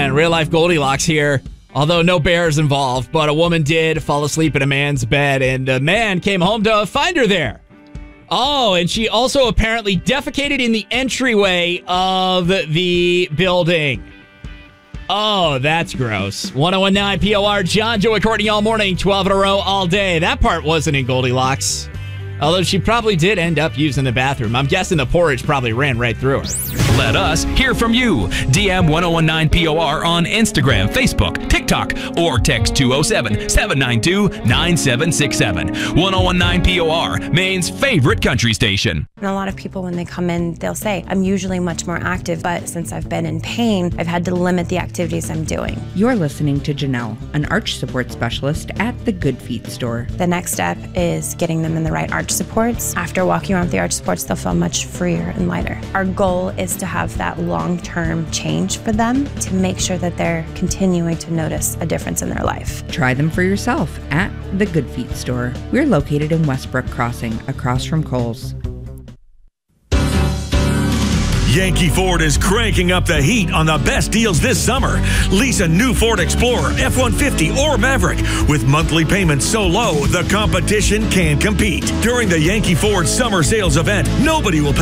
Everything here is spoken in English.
man. Real life Goldilocks here. Although no bears involved, but a woman did fall asleep in a man's bed, and the man came home to find her there. Oh, and she also apparently defecated in the entryway of the building. Oh, that's gross. 1019 POR, John, Joey, Courtney all morning, 12 in a row all day. That part wasn't in Goldilocks. Although she probably did end up using the bathroom. I'm guessing the porridge probably ran right through her. Let us hear from you. DM 1019 POR on Instagram, Facebook, TikTok, or text 207-792-9767. 1019 POR, Maine's favorite country station. And a lot of people, when they come in, they'll say, I'm usually much more active, but since I've been in pain, I've had to limit the activities I'm doing. You're listening to Janelle, an arch support specialist at the Good Feet store. The next step is getting them in the right arch supports. After walking around with the arch supports, they'll feel much freer and lighter. Our goal is to have that long-term change for them to make sure that they're continuing to notice a difference in their life. Try them for yourself at the Good Feet store. We're located in Westbrook Crossing, across from Kohl's. Yankee Ford is cranking up the heat on the best deals this summer. Lease a new Ford Explorer, F-150, or Maverick with monthly payments so low the competition can't compete. During the Yankee Ford summer sales event, nobody will pay